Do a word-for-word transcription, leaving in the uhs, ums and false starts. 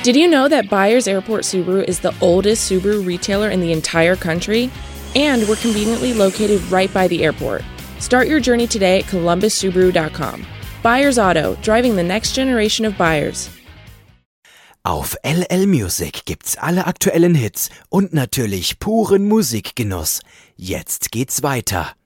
Did you know that Byers Airport Subaru is the oldest Subaru retailer in the entire country? And we're conveniently located right by the airport. Start your journey today at columbus subaru dot com. Byers Auto, driving the next generation of buyers. Auf L L Music gibt's alle aktuellen Hits und natürlich puren Musikgenuss. Jetzt geht's weiter.